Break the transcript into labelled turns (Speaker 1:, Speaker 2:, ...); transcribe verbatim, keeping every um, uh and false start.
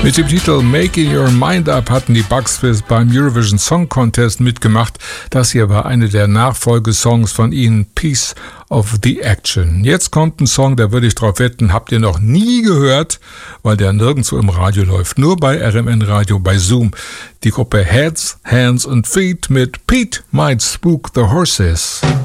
Speaker 1: Mit dem Titel Making Your Mind Up hatten die Bucks Fizz beim Eurovision Song Contest mitgemacht. Das hier war eine der Nachfolgesongs von ihnen, Piece of the Action. Jetzt kommt ein Song, da würde ich drauf wetten, habt ihr noch nie gehört, weil der nirgendwo im Radio läuft. Nur bei R M N Radio, bei Zoom. Die Gruppe Heads, Hands and Feet mit Pete Might Spook the Horses.